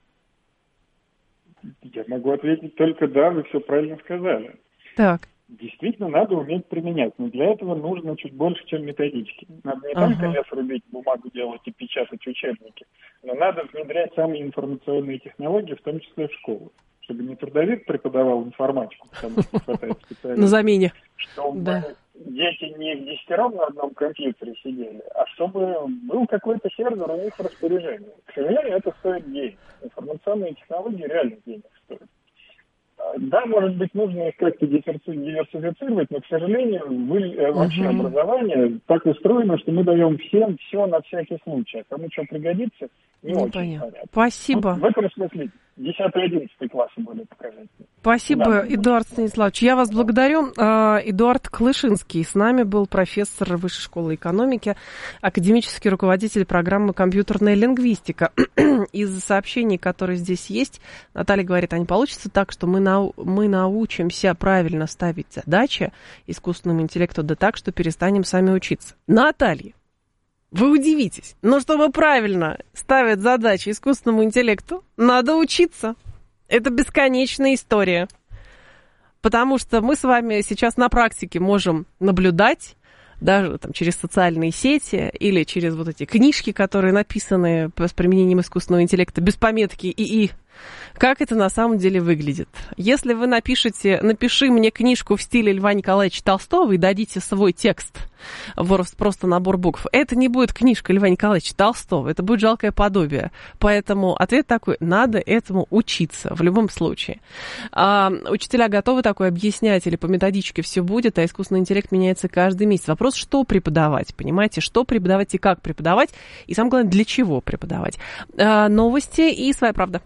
Я могу ответить только да, вы все правильно сказали. Так. Действительно, надо уметь применять, но для этого нужно чуть больше, чем методички. Надо не только лес рубить, бумагу делать и печатать учебники, но надо внедрять самые информационные технологии, в том числе в школу. Чтобы не трудовик преподавал информатику, потому что хватает специалистов. На замене. Чтобы дети не в десятером на одном компьютере сидели, а чтобы был какой-то сервер у них в распоряжении. К сожалению, это стоит денег. Информационные технологии реально денег стоят. Да, может быть, нужно их как-то диверсифицировать, но, к сожалению, вообще образование так устроено, что мы даем всем все на всякий случай. А кому что пригодится, не очень понятно. Спасибо. Вот в этом смысле 10-11 классы более показательны. Спасибо, Эдуард Станиславович. Я вас благодарю. Эдуард Клышинский с нами был, профессор Высшей школы экономики, академический руководитель программы «Компьютерная лингвистика». Из сообщений, которые здесь есть, Наталья говорит, а не получится так, что мы научимся правильно ставить задачи искусственному интеллекту, да так, что перестанем сами учиться. Наталья, вы удивитесь, но чтобы правильно ставить задачи искусственному интеллекту, надо учиться. Это бесконечная история. Потому что мы с вами сейчас на практике можем наблюдать, даже там, через социальные сети или через вот эти книжки, которые написаны с применением искусственного интеллекта без пометки ИИ, как это на самом деле выглядит. Если вы напиши мне книжку в стиле Льва Николаевича Толстого и дадите свой текст, просто набор букв, это не будет книжка Льва Николаевича Толстого, это будет жалкое подобие. Поэтому ответ такой: надо этому учиться в любом случае. Учителя готовы такое объяснять, или по методичке все будет, а искусственный интеллект меняется каждый месяц. Вопрос, что преподавать, понимаете, что преподавать и как преподавать, и самое главное, для чего преподавать. Новости и своя правда.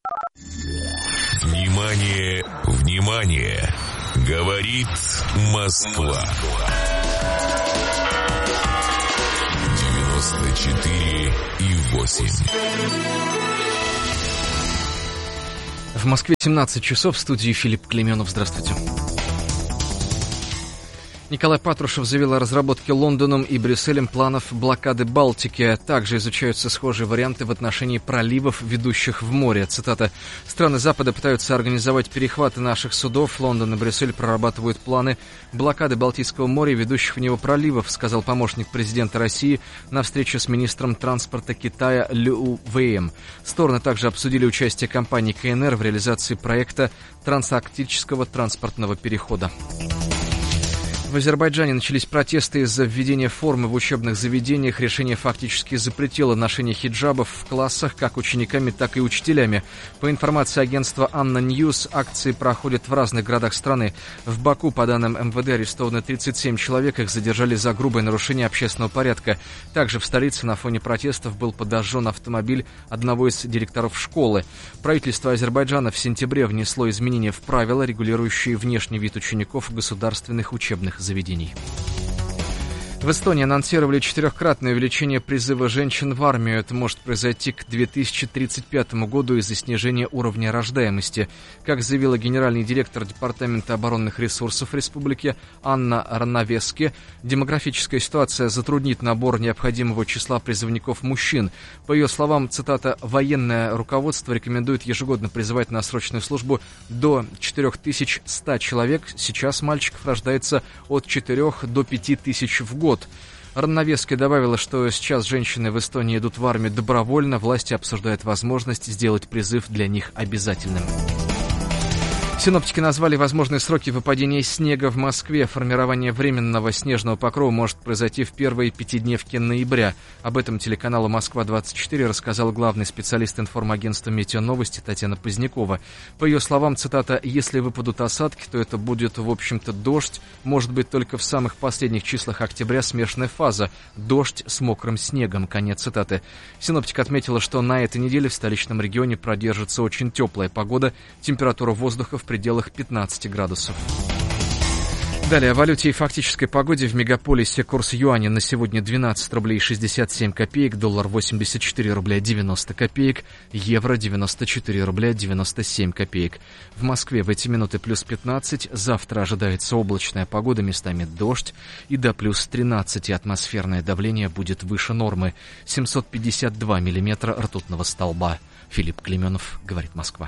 Внимание, внимание! Говорит Москва. 94,8. В Москве 17 часов, в студии Филипп Клеменов. Здравствуйте. Николай Патрушев заявил о разработке Лондоном и Брюсселем планов блокады Балтики. Также изучаются схожие варианты в отношении проливов, ведущих в море. Цитата: «Страны Запада пытаются организовать перехваты наших судов. Лондон и Брюссель прорабатывают планы блокады Балтийского моря и ведущих в него проливов», сказал помощник президента России на встрече с министром транспорта Китая Лю Вэем. Стороны также обсудили участие компании КНР в реализации проекта трансарктического транспортного перехода. В Азербайджане начались протесты из-за введения формы в учебных заведениях. Решение фактически запретило ношение хиджабов в классах как учениками, так и учителями. По информации агентства Анна Ньюс, акции проходят в разных городах страны. В Баку, по данным МВД, арестованы 37 человек. Их задержали за грубое нарушение общественного порядка. Также в столице на фоне протестов был подожжен автомобиль одного из директоров школы. Правительство Азербайджана в сентябре внесло изменения в правила, регулирующие внешний вид учеников государственных учебных заведений. В Эстонии анонсировали 4-кратное увеличение призыва женщин в армию. Это может произойти к 2035 году из-за снижения уровня рождаемости. Как заявила генеральный директор Департамента оборонных ресурсов республики Анна Ранавески, демографическая ситуация затруднит набор необходимого числа призывников мужчин. По ее словам, цитата: «Военное руководство рекомендует ежегодно призывать на срочную службу до 4100 человек. Сейчас мальчиков рождается от 4 до 5000 в год». Ранавески добавила, что сейчас женщины в Эстонии идут в армию добровольно. Власти обсуждают возможность сделать призыв для них обязательным. Синоптики назвали возможные сроки выпадения снега в Москве. Формирование временного снежного покрова может произойти в первые пятидневки ноября. Об этом телеканалу «Москва-24» рассказал главный специалист информагентства «Метеоновости» Татьяна Позднякова. По ее словам, цитата: «Если выпадут осадки, то это будет, в общем-то, дождь. Может быть, только в самых последних числах октября смешанная фаза. Дождь с мокрым снегом». Конец цитаты. Синоптик отметила, что на этой неделе в столичном регионе продержится очень теплая погода. Температура воздуха в пределах 15 градусов. Далее о валюте и фактической погоде в мегаполисе. Курс юаня на сегодня 12 рублей 67 копеек, доллар 84 рубля 90 копеек, евро 94 рубля 97 копеек. В Москве в эти минуты плюс 15, завтра ожидается облачная погода, местами дождь, и до плюс 13 атмосферное давление будет выше нормы. 752 миллиметра ртутного столба. Филипп Клеменов, говорит Москва.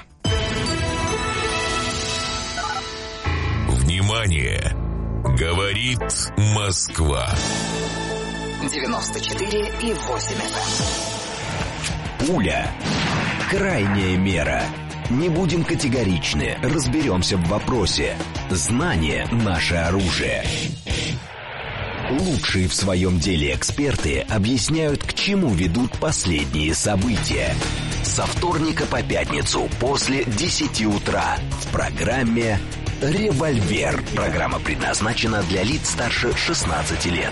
Внимание! Говорит Москва. 94,8. Пуля. Крайняя мера. Не будем категоричны, разберемся в вопросе. Знание – наше оружие. Лучшие в своем деле эксперты объясняют, к чему ведут последние события. Со вторника по пятницу после 10 утра в программе «Револьвер». Программа предназначена для лиц старше 16 лет.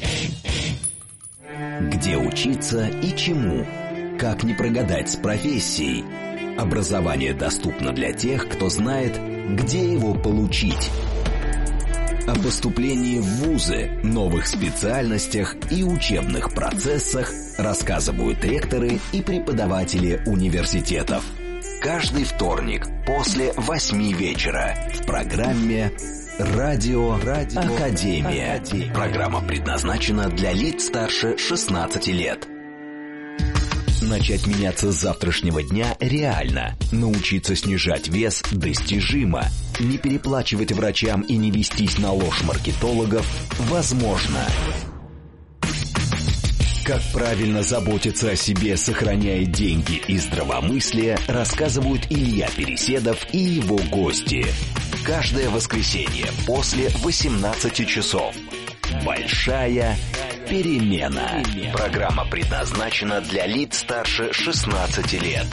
Где учиться и чему? Как не прогадать с профессией? Образование доступно для тех, кто знает, где его получить. О поступлении в вузы, новых специальностях и учебных процессах рассказывают ректоры и преподаватели университетов. Каждый вторник после 8 вечера в программе «Радио Академия». Программа предназначена для лиц старше 16 лет. Начать меняться с завтрашнего дня реально. Научиться снижать вес достижимо. Не переплачивать врачам и не вестись на ложь маркетологов возможно. Как правильно заботиться о себе, сохраняя деньги и здравомыслие, рассказывают Илья Переседов и его гости. Каждое воскресенье после 18 часов. Большая перемена. Программа предназначена для лиц старше 16 лет.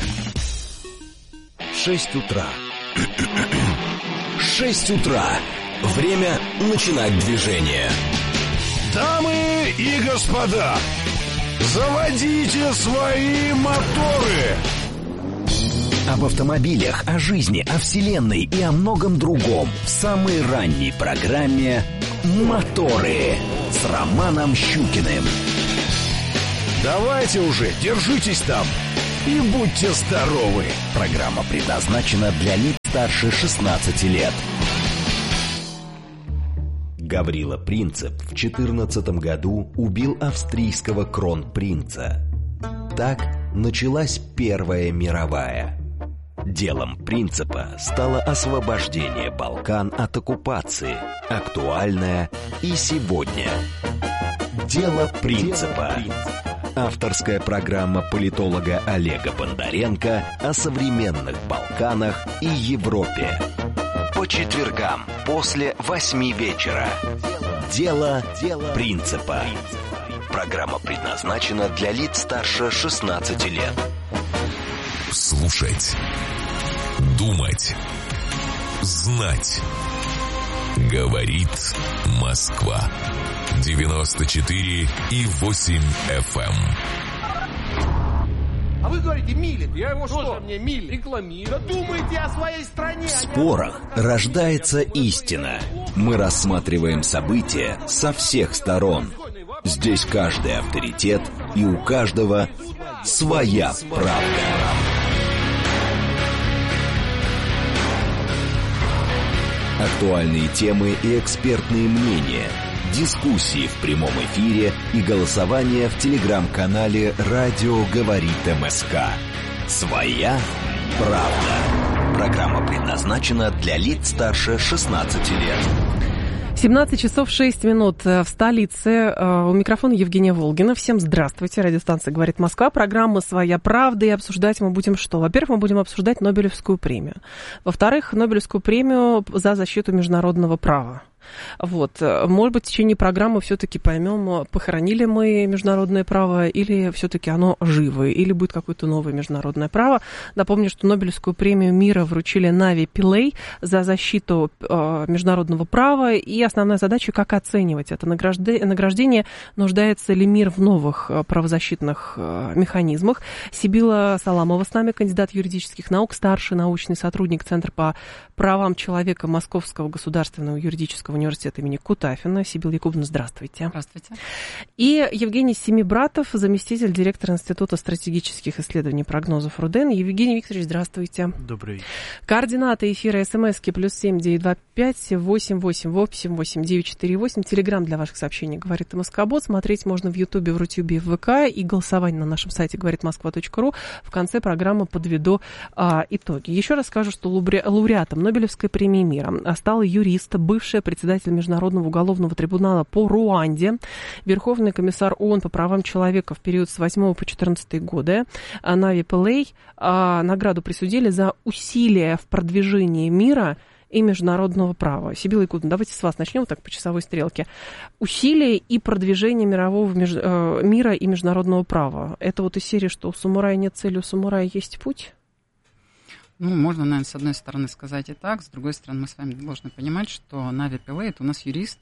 6 утра. 6 утра. Время начинать движение. Дамы и господа, заводите свои моторы! Об автомобилях, о жизни, о вселенной и о многом другом в самой ранней программе «Моторы» с Романом Щукиным. Давайте уже, держитесь там и будьте здоровы! Программа предназначена для лиц старше 16 лет. Гаврила Принцип в 14 году убил австрийского кронпринца. Так началась Первая мировая. Делом Принципа стало освобождение Балкан от оккупации, актуальное и сегодня. Дело Принципа. Авторская программа политолога Олега Бондаренко о современных Балканах и Европе. По четвергам после 8 вечера. Дело Принципа. Программа предназначена для лиц старше 16 лет. Слушать, думать, знать. Говорит Москва. 94,8 FM. А вы говорите, милит. Я его что мне милит? Рекламирую. Да думайте о своей стране. В спорах рождается истина. Мы рассматриваем события со всех сторон. Здесь каждый авторитет, и у каждого своя правда. Актуальные темы и экспертные мнения, дискуссии в прямом эфире и голосование в телеграм-канале «Радио говорит МСК». Своя правда. Программа предназначена для лиц старше 16 лет. 17 часов 6 минут в столице. У микрофона Евгения Волгина. Всем здравствуйте. Радиостанция «Говорит Москва». Программа «Своя правда». И обсуждать мы будем что? Во-первых, мы будем обсуждать Нобелевскую премию. Во-вторых, Нобелевскую премию за защиту международного права. Вот. Может быть, в течение программы все-таки поймем, похоронили мы международное право, или все-таки оно живо, или будет какое-то новое международное право. Напомню, что Нобелевскую премию мира вручили Нави Пиллей за защиту международного права, и основная задача, как оценивать это награждение, нуждается ли мир в новых правозащитных механизмах. Сибила Саламова с нами, кандидат юридических наук, старший научный сотрудник Центра по правам человека Московского государственного юридического университета имени Кутафина. Сибила Якубовна, здравствуйте. Здравствуйте. И Евгений Семибратов, заместитель директора Института стратегических исследований и прогнозов РУДН. Евгений Викторович, здравствуйте. Добрый вечер. Координаты эфира СМСки +7 925 88 88 948. Телеграм для ваших сообщений «Говорит МСК-бот». Смотреть можно в Ютубе, в Рутюбе, в ВК. И голосование на нашем сайте говоритмосква.ру. В конце программы подведу итоги. Еще раз скажу, что лауреатом Нобелевской премии мира стал юрист, бывший председатель Международного уголовного трибунала по Руанде, Верховный комиссар ООН по правам человека в период с 8 по 14 годы. Нави Пиллей награду присудили за усилия в продвижении мира и международного права. Сибила Якубовна, давайте с вас начнем так по часовой стрелке. Усилия и продвижение мирового мира и международного права. Это вот из серии, что у самурая нет цели, у самурая есть путь? Ну, можно, наверное, с одной стороны сказать и так, с другой стороны, мы с вами должны понимать, что Нави Пиллей – это у нас юрист,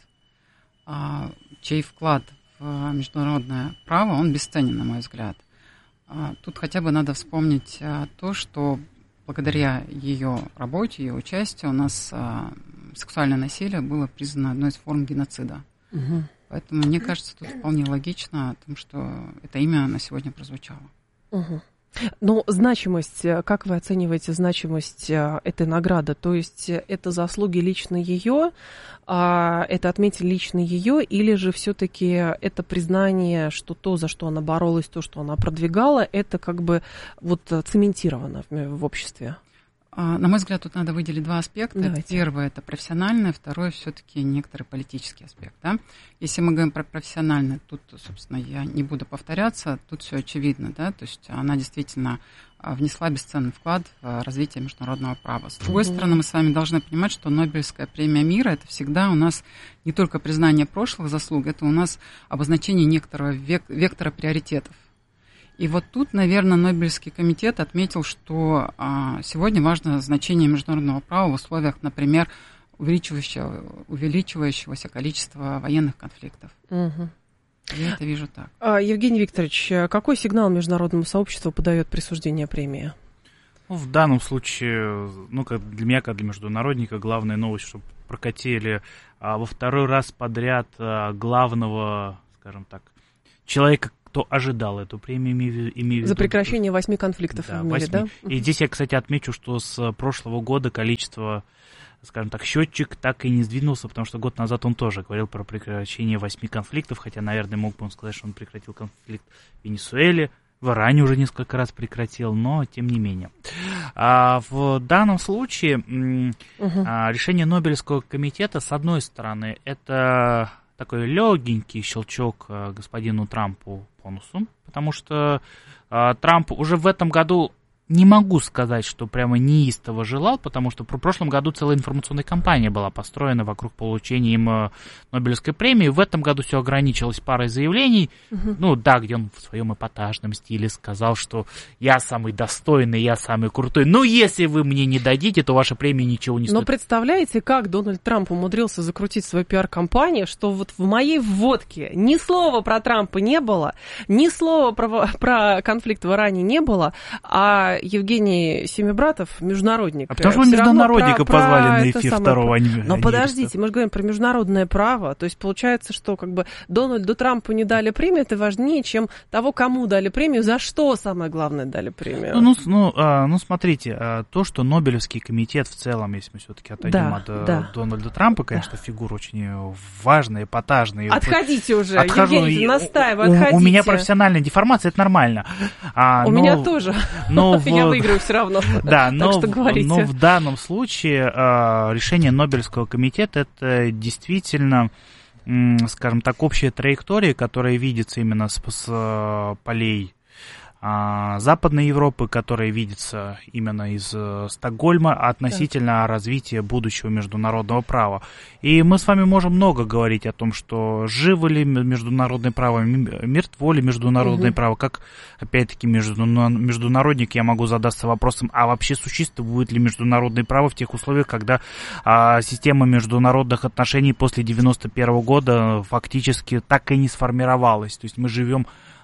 чей вклад в международное право, он бесценен, на мой взгляд. Тут хотя бы надо вспомнить то, что благодаря ее работе, ее участию у нас сексуальное насилие было признано одной из форм геноцида. Угу. Поэтому, мне кажется, тут вполне логично о том, что это имя на сегодня прозвучало. Угу. Но значимость, как вы оцениваете значимость этой награды? То есть это заслуги лично ее, это отметили лично ее, или же все-таки это признание, что то, за что она боролась, то, что она продвигала, это как бы вот цементировано в обществе? На мой взгляд, тут надо выделить два аспекта. Давайте. Первое – это профессиональное, второе – все-таки некоторый политический аспект. Да? Если мы говорим про профессиональное, тут, собственно, я не буду повторяться, тут все очевидно. Да? То есть она действительно внесла бесценный вклад в развитие международного права. С другой стороны, мы с вами должны понимать, что Нобелевская премия мира – это всегда у нас не только признание прошлых заслуг, это у нас обозначение некоторого вектора приоритетов. И вот тут, наверное, Нобелевский комитет отметил, что сегодня важно значение международного права в условиях, например, увеличивающегося количества военных конфликтов. Угу. Я это вижу так. Евгений Викторович, какой сигнал международному сообществу подает присуждение премии? В данном случае, как для меня, как для международника, главная новость, что прокатили во второй раз подряд главного, скажем так, человека, кто ожидал эту премию, имею в за виду, прекращение 8 конфликтов в мире, 8. да? И здесь я, кстати, отмечу, что с прошлого года количество, скажем так, счетчик так и не сдвинулся, потому что год назад он тоже говорил про прекращение 8 конфликтов, хотя, наверное, мог бы он сказать, что он прекратил конфликт в Венесуэле, в Иране уже несколько раз прекратил, но тем не менее. В данном случае решение Нобелевского комитета, с одной стороны, это такой легенький щелчок господину Трампу по носу, потому что Трамп уже в этом году, не могу сказать, что прямо неистово желал, потому что в прошлом году целая информационная кампания была построена вокруг получения им Нобелевской премии. В этом году все ограничилось парой заявлений. Где он в своем эпатажном стиле сказал, что я самый достойный, я самый крутой. Если вы мне не дадите, то ваша премия ничего не стоит. Но представляете, как Дональд Трамп умудрился закрутить свою пиар-компанию, что вот в моей вводке ни слова про Трампа не было, ни слова про конфликт в Иране не было, а Евгений Семибратов, международник. А потому что вы международника позвали на эфир второго. Но подождите, мы же говорим про международное право. То есть получается, что Дональду Трампу не дали премию, это важнее, чем того, кому дали премию, за что, самое главное, дали премию. Смотрите, то, что Нобелевский комитет в целом, если мы все-таки отойдем от Дональда Трампа, конечно, фигура очень важная, эпатажная. Отходите уже, Евгений, настаиваю, отходите. У меня профессиональная деформация, это нормально. У меня тоже. Я выиграю все равно. Да, но в данном случае решение Нобелевского комитета — это действительно, скажем так, общая траектория, которая видится именно с полей Западной Европы, которая видится именно из Стокгольма относительно развития будущего международного права. И мы с вами можем много говорить о том, что живо ли международное право, мертво ли международное право. Как, опять-таки, международник, я могу задаться вопросом, а вообще существует ли международное право в тех условиях, когда система международных отношений после 1991 года фактически так и не сформировалась. То есть мы живем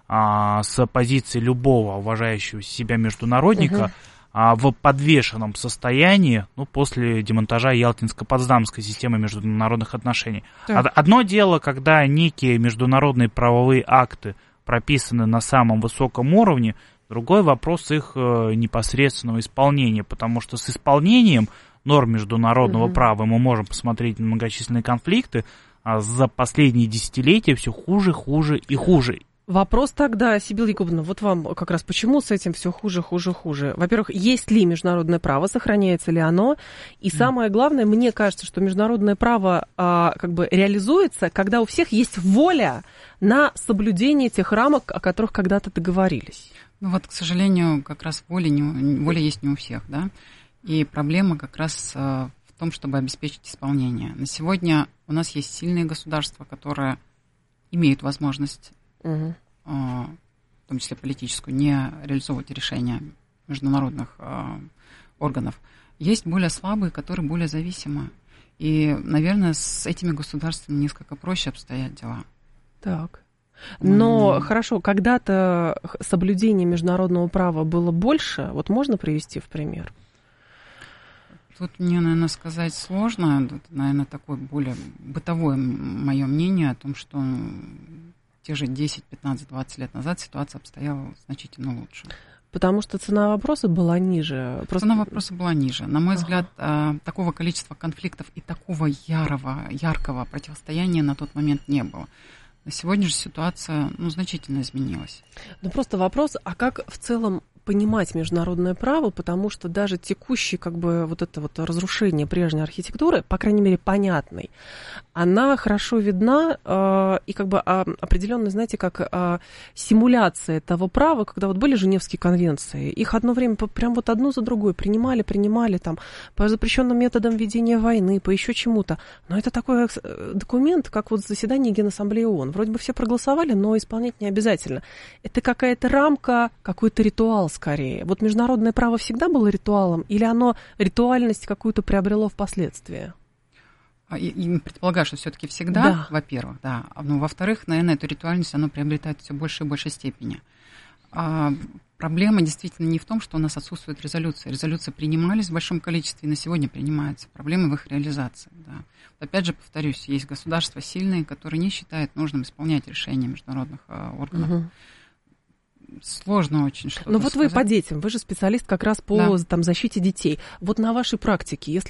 с позиции любого уважающего себя международника в подвешенном состоянии после демонтажа Ялтинско-Потсдамской системы международных отношений. Одно дело, когда некие международные правовые акты прописаны на самом высоком уровне, другой вопрос их непосредственного исполнения, потому что с исполнением норм международного права мы можем посмотреть на многочисленные конфликты, а за последние десятилетия все хуже, хуже и хуже. Вопрос тогда, Сибила Якубовна, вот вам как раз почему с этим все хуже, хуже, хуже? Во-первых, есть ли международное право, сохраняется ли оно? И самое главное, мне кажется, что международное право реализуется, когда у всех есть воля на соблюдение тех рамок, о которых когда-то договорились. К сожалению, как раз воля есть не у всех, да? И проблема как раз в том, чтобы обеспечить исполнение. На сегодня у нас есть сильные государства, которые имеют возможность, в том числе политическую, не реализовывать решения международных органов. Есть более слабые, которые более зависимы. И, наверное, с этими государствами несколько проще обстоят дела. Так. Но хорошо, когда-то соблюдение международного права было больше. Вот можно привести в пример? Тут мне, наверное, сказать сложно. Это, наверное, такое более бытовое мое мнение о том, что те же 10, 15, 20 лет назад ситуация обстояла значительно лучше. Потому что цена вопроса была ниже. Цена вопроса была ниже. На мой взгляд, такого количества конфликтов и такого яркого противостояния на тот момент не было. На сегодня же ситуация значительно изменилась. Просто вопрос, а как в целом понимать международное право, потому что даже текущее как бы вот это вот разрушение прежней архитектуры, по крайней мере, понятной, она хорошо видна и как бы определенно, знаете, как симуляция того права, когда вот были Женевские конвенции, их одно время прям вот одну за другой принимали там по запрещенным методам ведения войны, по еще чему-то. Но это такой документ, как вот заседание Генассамблеи ООН. Вроде бы все проголосовали, но исполнять не обязательно. Это какая-то рамка, какой-то ритуал скорее. Вот международное право всегда было ритуалом, или оно ритуальность какую-то приобрело впоследствии? И предполагаю, что все-таки всегда, да. Во-первых, да. Но во-вторых, наверное, эту ритуальность оно приобретает все больше и большей степени. Проблема действительно не в том, что у нас отсутствует резолюция. Резолюции принимались в большом количестве и на сегодня принимаются. Проблема в их реализации. Да. Вот опять же, повторюсь, есть государства сильные, которые не считают нужным исполнять решения международных органов. Угу. Сложно очень что-то Но вот сказать. Вы по детям, вы же специалист как раз по там, защите детей. Вот на вашей практике, если